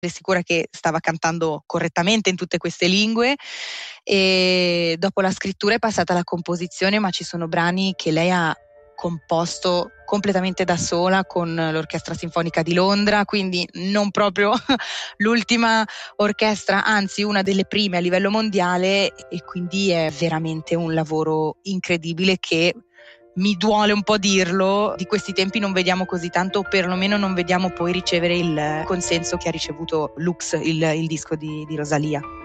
sicura che stava cantando correttamente in tutte queste lingue, e dopo la scrittura è passata alla composizione, ma ci sono brani che lei ha composto completamente da sola con l'Orchestra Sinfonica di Londra, quindi non proprio l'ultima orchestra, anzi una delle prime a livello mondiale, e quindi è veramente un lavoro incredibile che mi duole un po' dirlo, di questi tempi non vediamo così tanto, o perlomeno non vediamo poi ricevere il consenso che ha ricevuto Lux, il disco di Rosalía.